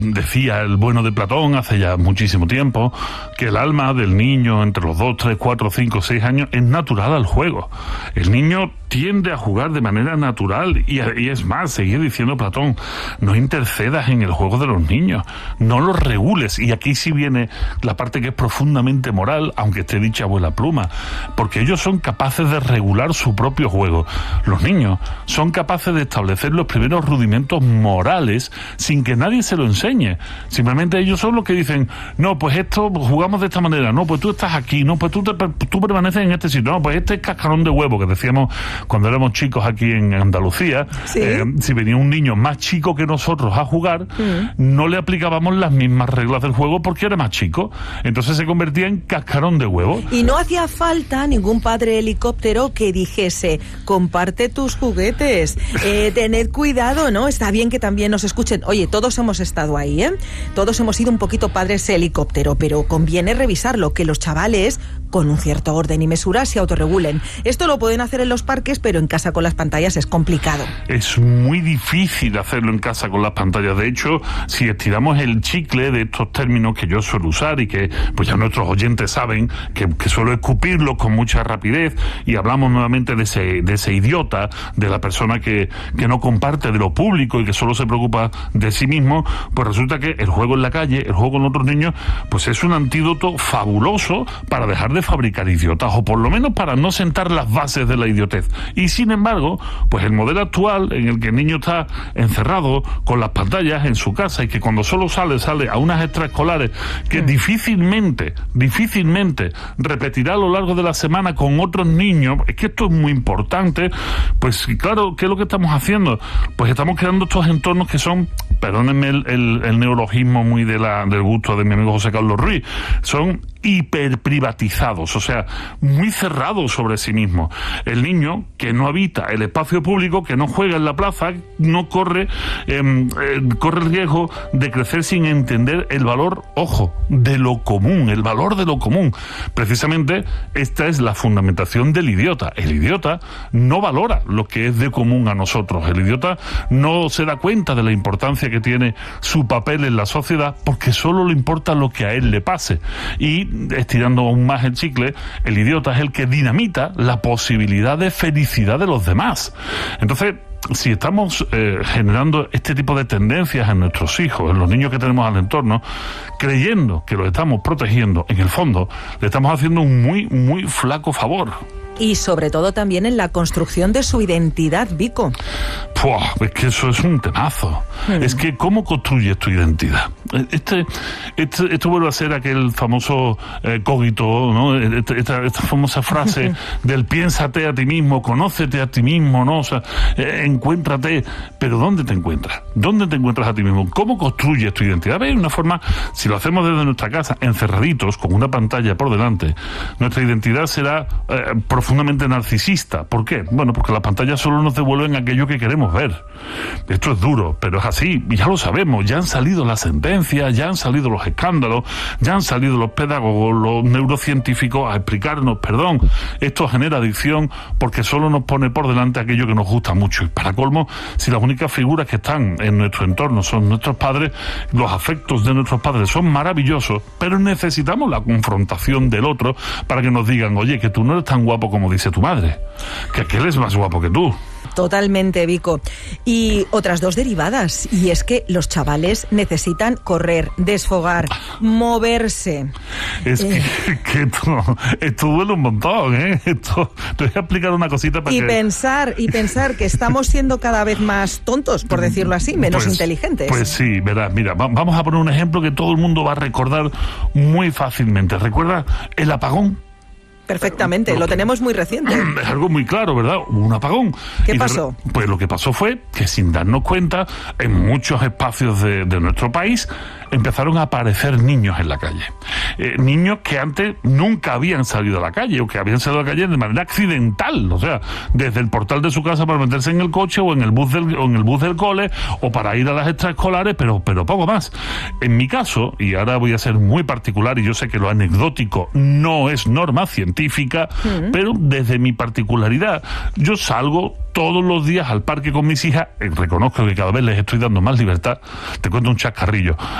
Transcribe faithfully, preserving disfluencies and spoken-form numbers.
Decía el bueno de Platón hace ya muchísimo tiempo que el alma del niño entre los dos, tres, cuatro, cinco, seis años es natural al juego. El niño tiende a jugar de manera natural y, y es más, seguía diciendo Platón, no intercedas en el juego de los niños, no los regules. Y aquí sí viene la parte que es profundamente moral, aunque esté dicha abuela pluma, porque ellos son capaces de regular su propio juego. Los niños son capaces de establecer los primeros rudimentos morales sin que nadie se lo enseñe. Simplemente ellos son los que dicen, no, pues esto jugamos de esta manera, no, pues tú estás aquí, no, pues tú, te, tú permaneces en este sitio, no, pues este es cascarón de huevo, que decíamos cuando éramos chicos aquí en Andalucía. ¿Sí? Eh, si venía un niño más chico que nosotros a jugar, mm. no le aplicábamos las mismas reglas del juego porque era más chico, entonces se convertía en cascarón de huevo. Y no hacía falta ningún padre helicóptero que dijese, comparte tus juguetes, eh, tened cuidado, ¿no? Está bien que también nos escuchen. Oye, todos hemos estado ahí. Ahí, ¿eh? Todos hemos sido un poquito padres helicóptero, pero conviene revisarlo, que los chavales, con un cierto orden y mesura, se autorregulen. Esto lo pueden hacer en los parques, pero en casa con las pantallas es complicado. Es muy difícil hacerlo en casa con las pantallas. De hecho, si estiramos el chicle de estos términos que yo suelo usar y que pues ya nuestros oyentes saben que, que suelo escupirlos con mucha rapidez, y hablamos nuevamente de ese, de ese idiota, de la persona que, que no comparte de lo público y que solo se preocupa de sí mismo, pues resulta que el juego en la calle, el juego con otros niños, pues es un antídoto fabuloso para dejar de fabricar idiotas, o por lo menos para no sentar las bases de la idiotez. Y sin embargo, pues el modelo actual en el que el niño está encerrado con las pantallas en su casa y que cuando solo sale, sale a unas extraescolares que mm. difícilmente, difícilmente repetirá a lo largo de la semana con otros niños, es que esto es muy importante, pues claro, ¿qué es lo que estamos haciendo? Pues estamos creando estos entornos que son, perdónenme el, el, el neologismo muy de la, del gusto de mi amigo José Carlos Ruiz, son hiperprivatizados, o sea, muy cerrados sobre sí mismos. El niño que no habita el espacio público, que no juega en la plaza, no corre, eh, eh, corre el riesgo de crecer sin entender el valor, ojo, de lo común, el valor de lo común. Precisamente esta es la fundamentación del idiota. El idiota no valora lo que es de común a nosotros. El idiota no se da cuenta de la importancia que tiene su papel en la sociedad porque solo le importa lo que a él le pase. Y estirando aún más el chicle, el idiota es el que dinamita la posibilidad de felicidad de los demás. Entonces, si estamos eh, generando este tipo de tendencias en nuestros hijos, en los niños que tenemos al entorno, creyendo que los estamos protegiendo, en el fondo le estamos haciendo un muy, muy flaco favor. Y sobre todo también en la construcción de su identidad, Vico. Puah, es que eso es un temazo. Mm. Es que ¿cómo construyes tu identidad? Este, este, esto vuelve a ser aquel famoso eh, cogito, ¿no? Esta, esta, esta famosa frase del piénsate a ti mismo, conócete a ti mismo, ¿no? O sea, eh, encuéntrate. Pero ¿dónde te encuentras? ¿Dónde te encuentras a ti mismo? ¿Cómo construyes tu identidad? ¿Ves? Una forma, si lo hacemos desde nuestra casa, encerraditos, con una pantalla por delante, nuestra identidad será eh, profundamente narcisista. ¿Por qué? Bueno, porque las pantallas solo nos devuelven aquello que queremos ver. Esto es duro, pero es así, ya lo sabemos, ya han salido las sentencias, ya han salido los escándalos, ya han salido los pedagogos, los neurocientíficos a explicarnos, perdón, esto genera adicción porque solo nos pone por delante aquello que nos gusta mucho. Y para colmo, si las únicas figuras que están en nuestro entorno son nuestros padres, los afectos de nuestros padres son maravillosos, pero necesitamos la confrontación del otro para que nos digan, oye, que tú no eres tan guapo como dice tu madre, que aquel es más guapo que tú. Totalmente, Vico. Y otras dos derivadas, y es que los chavales necesitan correr, desfogar, moverse. Es eh. que, que esto, esto duele un montón, ¿eh? Esto, te voy a explicar una cosita para y que... pensar, y pensar que estamos siendo cada vez más tontos, por decirlo así, menos pues, inteligentes. Pues sí, verás, mira, va, vamos a poner un ejemplo que todo el mundo va a recordar muy fácilmente. ¿Recuerda el apagón? Perfectamente, lo tenemos muy reciente. Es algo muy claro, ¿verdad? Hubo un apagón. ¿Qué pasó? De, pues lo que pasó fue que sin darnos cuenta, en muchos espacios de, de nuestro país, empezaron a aparecer niños en la calle. eh, niños que antes nunca habían salido a la calle, o que habían salido a la calle de manera accidental, o sea, desde el portal de su casa para meterse en el coche o en el bus del, o en el bus del cole, o para ir a las extraescolares, pero, pero poco más. En mi caso, y ahora voy a ser muy particular, y yo sé que lo anecdótico no es norma científica, mm. pero desde mi particularidad, yo salgo todos los días al parque con mis hijas, eh, reconozco que cada vez les estoy dando más libertad. Te cuento un chascarrillo.